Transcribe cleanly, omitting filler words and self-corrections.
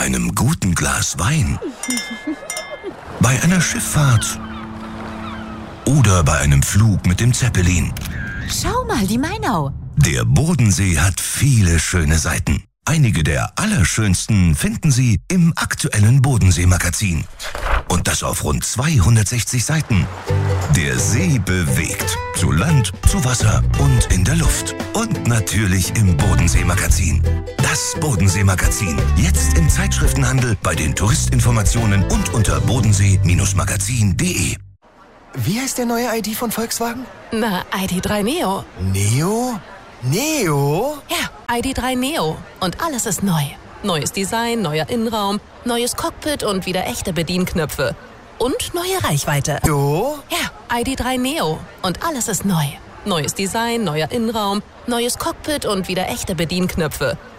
einem guten Glas Wein, bei einer Schifffahrt oder bei einem Flug mit dem Zeppelin. Schau mal, die Mainau. Der Bodensee hat viele schöne Seiten. Einige der allerschönsten finden Sie im aktuellen Bodensee-Magazin. Und das auf rund 260 Seiten. Der See bewegt. Zu Land, zu Wasser und in der Luft. Und natürlich im Bodensee-Magazin. Das Bodensee-Magazin. Jetzt im Zeitschriftenhandel, bei den Touristinformationen und unter bodensee-magazin.de. Wie heißt der neue ID von Volkswagen? Na, ID.3 Neo. Neo? Neo? Ja, ID.3 Neo. Und alles ist neu. Neues Design, neuer Innenraum, neues Cockpit und wieder echte Bedienknöpfe. Und neue Reichweite. Jo? Ja, ID.3 Neo. Und alles ist neu. Neues Design, neuer Innenraum, neues Cockpit und wieder echte Bedienknöpfe.